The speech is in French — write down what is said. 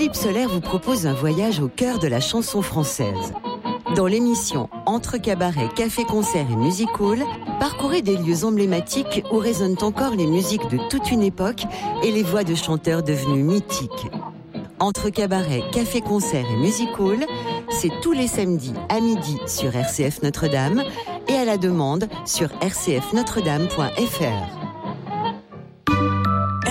Philippe Soler vous propose un voyage au cœur de la chanson française. Dans l'émission Entre cabaret, café, concert et music hall, parcourez des lieux emblématiques où résonnent encore les musiques de toute une époque et les voix de chanteurs devenus mythiques. Entre cabaret, café, concert et music hall, c'est tous les samedis à midi sur RCF Notre-Dame et à la demande sur rcfnotredame.fr.